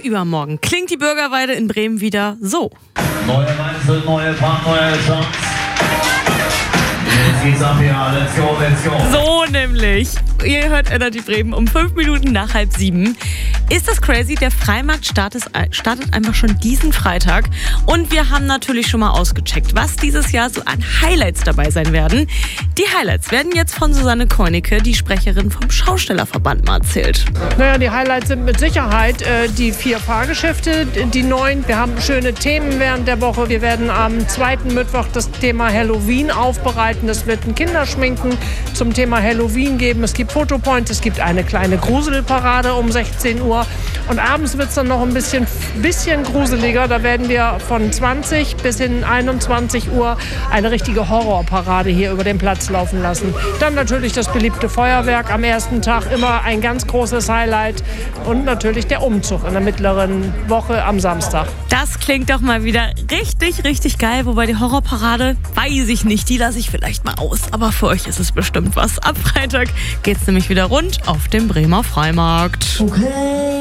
übermorgen klingt die Bürgerweide in Bremen wieder so. Neue Reise, neue Fahrt, neue Chance. Jetzt geht's ab, ja, let's go, let's go. So nämlich. Ihr hört Energy Bremen um 5 Minuten nach 6:30. Ist das crazy? Der Freimarkt startet einfach schon diesen Freitag. Und wir haben natürlich schon mal ausgecheckt, was dieses Jahr so an Highlights dabei sein werden. Die Highlights werden jetzt von Susanne Koinecke, die Sprecherin vom Schaustellerverband, mal erzählt. Naja, die Highlights sind mit Sicherheit die 4 Fahrgeschäfte, die neuen. Wir haben schöne Themen während der Woche. Wir werden am 2. Mittwoch das Thema Halloween aufbereiten. Es wird ein Kinderschminken zum Thema Halloween geben. Es gibt Fotopoints, es gibt eine kleine Gruselparade um 16 Uhr. Und abends wird es dann noch ein bisschen gruseliger. Da werden wir von 20 bis in 21 Uhr eine richtige Horrorparade hier über den Platz laufen lassen. Dann natürlich das beliebte Feuerwerk am ersten Tag, immer ein ganz großes Highlight. Und natürlich der Umzug in der mittleren Woche am Samstag. Das klingt doch mal wieder richtig, richtig geil. Wobei die Horrorparade, weiß ich nicht, die lasse ich vielleicht mal aus. Aber für euch ist es bestimmt was. Ab Freitag geht's nämlich wieder rund auf dem Bremer Freimarkt. Okay.